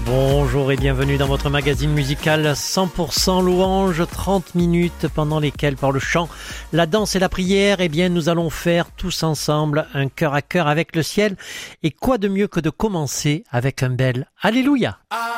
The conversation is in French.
Bonjour et bienvenue dans votre magazine musical 100% louange, 30 minutes pendant lesquelles par le chant, la danse et la prière, nous allons faire tous ensemble un cœur à cœur avec le ciel. Et quoi de mieux que de commencer avec un bel Alléluia.